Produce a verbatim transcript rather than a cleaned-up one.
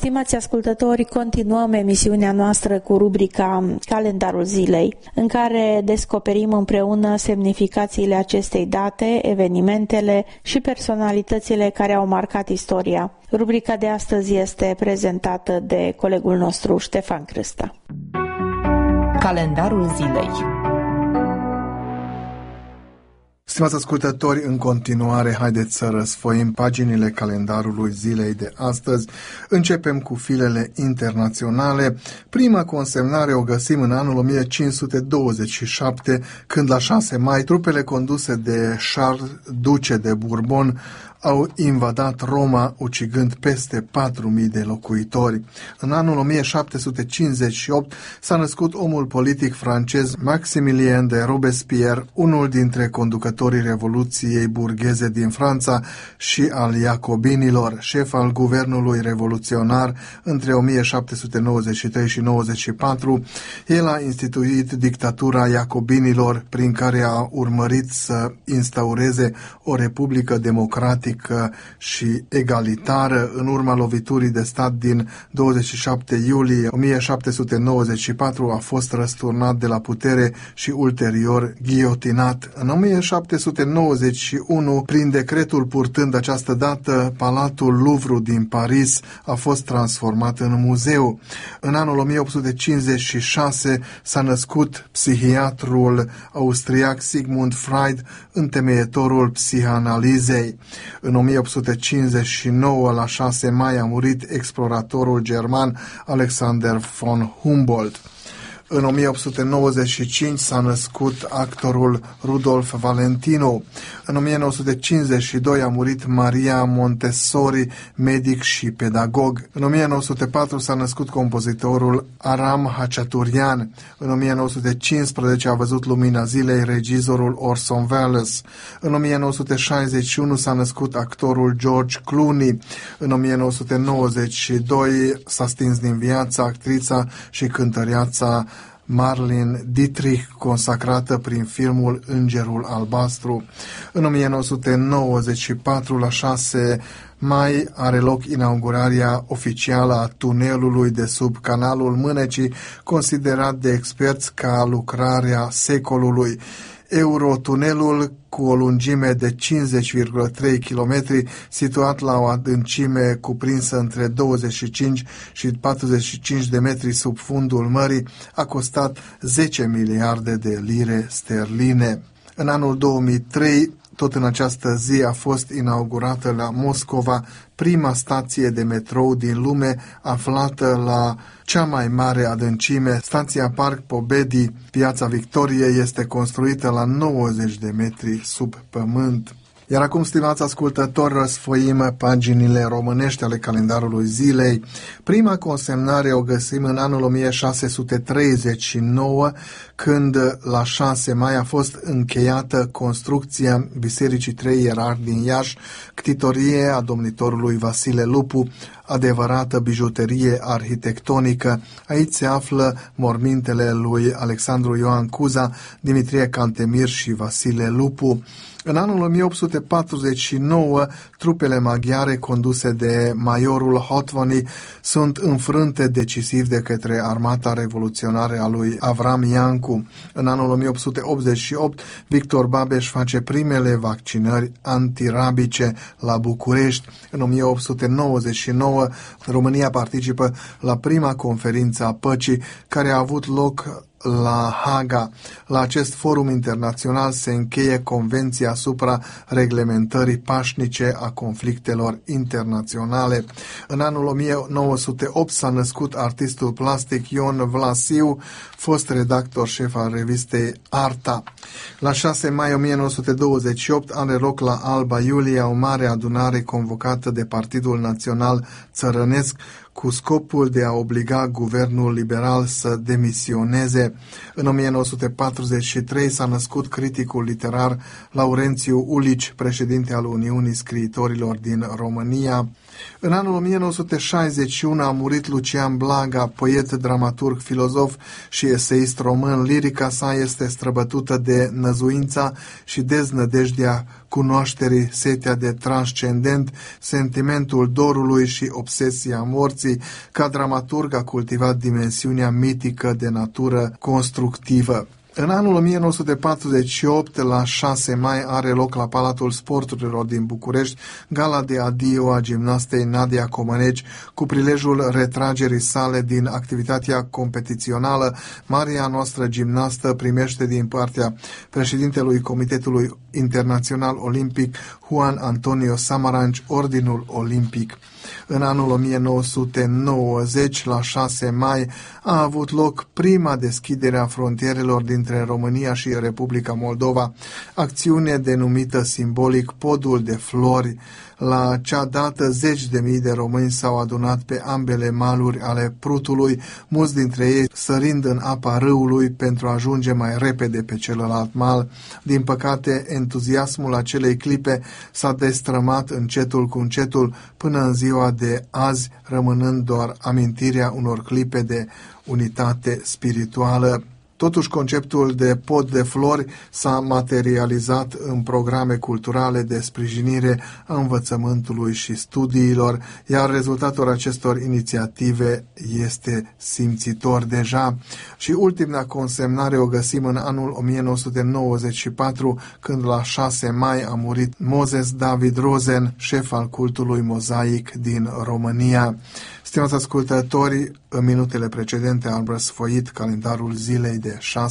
Stimați ascultători, continuăm emisiunea noastră cu rubrica Calendarul Zilei, în care descoperim împreună semnificațiile acestei date, evenimentele și personalitățile care au marcat istoria. Rubrica de astăzi este prezentată de colegul nostru Ștefan Crâsta. Calendarul Zilei. Stimați ascultători, în continuare, haideți să răsfoim paginile calendarului zilei de astăzi. Începem cu filele internaționale. Prima consemnare o găsim în anul o mie cinci sute douăzeci și șapte, când la șase mai trupele conduse de Charles, duce de Bourbon, au invadat Roma, ucigând peste patru mii de locuitori. În anul o mie șapte sute cincizeci și opt s-a născut omul politic francez Maximilien de Robespierre, unul dintre conducătorii Revoluției burgheze din Franța și al Iacobinilor, șef al guvernului revoluționar între o mie șapte sute nouăzeci și trei și nouăzeci și patru. El a instituit dictatura Iacobinilor, prin care a urmărit să instaureze o republică democratică și egalitară. În urma loviturii de stat din douăzeci și șapte iulie o mie șapte sute nouăzeci și patru a fost răsturnat de la putere și ulterior ghiotinat. În o mie șapte sute nouăzeci și unu, prin decretul purtând această dată, Palatul Louvre din Paris a fost transformat în muzeu. În anul o mie opt sute cincizeci și șase s-a născut psihiatrul austriac Sigmund Freud, întemeietorul psihanalizei. În o mie opt sute cincizeci și nouă, la șase mai, a murit exploratorul german Alexander von Humboldt. În o mie opt sute nouăzeci și cinci s-a născut actorul Rudolf Valentino. În o mie nouă sute cincizeci și doi a murit Maria Montessori, medic și pedagog. În o mie nouă sute patru s-a născut compozitorul Aram Hachaturian. În o mie nouă sute cincisprezece a văzut lumina zilei regizorul Orson Welles. În o mie nouă sute șaizeci și unu s-a născut actorul George Clooney. În o mie nouă sute nouăzeci și doi s-a stins din viață actrița și cântăreața Marlene Dietrich, consacrată prin filmul Îngerul Albastru. În o mie nouă sute nouăzeci și patru, la șase mai, are loc inaugurarea oficială a tunelului de sub canalul Mânecii, considerat de experți ca lucrarea secolului. Eurotunelul, cu o lungime de cincizeci virgulă trei kilometri, situat la o adâncime cuprinsă între douăzeci și cinci și patruzeci și cinci de metri sub fundul mării, a costat zece miliarde de lire sterline. În anul două mii trei, tot în această zi, a fost inaugurată la Moscova prima stație de metrou din lume, aflată la cea mai mare adâncime. Stația Parc Pobedi, Piața Victoriei, este construită la nouăzeci de metri sub pământ. Iar acum, stimați ascultători, răsfoim paginile românești ale calendarului zilei. Prima consemnare o găsim în anul o mie șase sute treizeci și nouă, când la șase mai a fost încheiată construcția Bisericii Trei Ierarhi din Iași, ctitorie a domnitorului Vasile Lupu, adevărată bijuterie arhitectonică. Aici se află mormintele lui Alexandru Ioan Cuza, Dimitrie Cantemir și Vasile Lupu. În anul o mie opt sute patruzeci și nouă, trupele maghiare conduse de majorul Hotvoni sunt înfrânte decisiv de către armata revoluționară a lui Avram Iancu. În anul o mie opt sute optzeci și opt, Victor Babeș face primele vaccinări antirabice la București. În o mie opt sute nouăzeci și nouă, România participă la prima conferință a păcii, care a avut loc la Haga. La acest forum internațional se încheie Convenția asupra reglementării pașnice a conflictelor internaționale. În anul o mie nouă sute opt s-a născut artistul plastic Ion Vlasiu, fost redactor șef al revistei Arta. La șase mai o mie nouă sute douăzeci și opt are loc la Alba Iulia o mare adunare convocată de Partidul Național Țărănesc, cu scopul de a obliga guvernul liberal să demisioneze. În o mie nouă sute patruzeci și trei s-a născut criticul literar Laurențiu Ulici, președinte al Uniunii Scriitorilor din România. În anul o mie nouă sute șaizeci și unu a murit Lucian Blaga, poet, dramaturg, filozof și eseist român. Lirica sa este străbătută de năzuința și deznădejdea cunoașterii, setea de transcendent, sentimentul dorului și obsesia morții. Ca dramaturg a cultivat dimensiunea mitică de natură constructivă. În anul o mie nouă sute patruzeci și opt, la șase mai, are loc la Palatul Sporturilor din București gala de adio a gimnastei Nadia Comăneci, cu prilejul retragerii sale din activitatea competițională. Maria noastră gimnastă primește din partea președintelui Comitetului Internațional Olimpic, Juan Antonio Samaranch, Ordinul Olimpic. În anul o mie nouă sute nouăzeci, la șase mai, a avut loc prima deschidere a frontierelor dintre România și Republica Moldova, acțiune denumită simbolic Podul de Flori. La acea dată, zeci de mii de români s-au adunat pe ambele maluri ale Prutului, mulți dintre ei sărind în apa râului pentru a ajunge mai repede pe celălalt mal. Din păcate, entuziasmul acelei clipe s-a destrămat încetul cu încetul până în ziua de azi, rămânând doar amintirea unor clipe de unitate spirituală. Totuși, conceptul de pod de flori s-a materializat în programe culturale de sprijinire a învățământului și studiilor, iar rezultatul acestor inițiative este simțitor deja. Și ultima consemnare o găsim în anul o mie nouă sute nouăzeci și patru, când la șase mai a murit Moses David Rosen, șef al cultului mozaic din România. Stimați ascultători, în minutele precedente am răsfoit calendarul zilei de șase